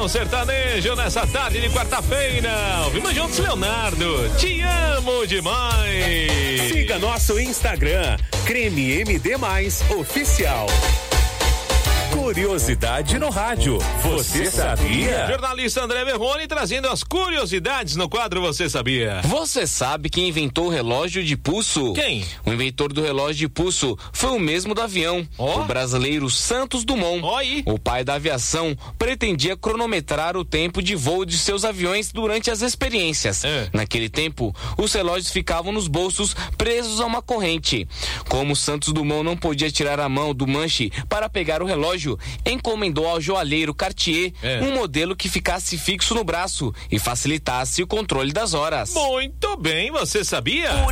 Modão Sertanejo nessa tarde de quarta-feira. Ouvimos juntos, Leonardo. Te amo demais. Siga nosso Instagram, Creme MD Mais Oficial. Curiosidade no rádio. Você sabia? Jornalista André Berrone trazendo as curiosidades no quadro Você Sabia. Você sabe quem inventou o relógio de pulso? Quem? O inventor do relógio de pulso foi o mesmo do avião, o brasileiro Santos Dumont. O pai da aviação pretendia cronometrar o tempo de voo de seus aviões durante as experiências. Naquele tempo, os relógios ficavam nos bolsos presos a uma corrente. Como Santos Dumont não podia tirar a mão do manche para pegar o relógio, encomendou ao joalheiro Cartier um modelo que ficasse fixo no braço e facilitasse o controle das horas. Muito bem, você sabia?